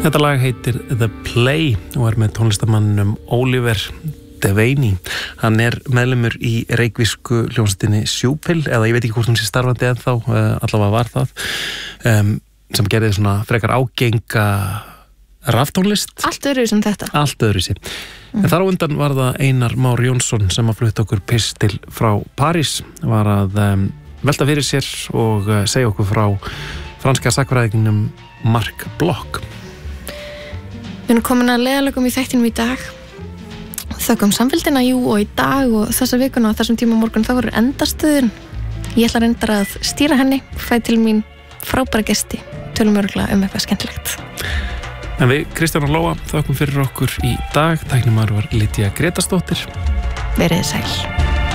Þetta lag heitir The Play og með tónlistarmannum Oliver Devaney. Hann meðlimur í reykvísku hljómsveitinni Sjúpil, eða ég veit ekki hvort hún sé starfandi ennþá, allavega var það, sem gerði svona frekar ágenga raftónlist. Allt öðruvísi þetta. Allt öðruvísi. En þar á undan var það Einar Már Jónsson sem að flutta okkur pistil frá París, var að velta fyrir sér og segja okkur frá franska sakfræðingnum Marc Bloch. Við erum komin að leiðarlokum í þættinum í dag. Þökkum samfylgdina, og í dag og þessa vikuna og þessum tíma morgun þá voru endastöðin. Ég ætla reyndar að stýra henni, fæ til mín frábæra gesti, tölum örugglega eitthvað skemmtilegt. En við, Kristján og Lóa, þökkum fyrir okkur í dag. Tæknimaður var Lydia Gretarsdóttir. Verið sæl.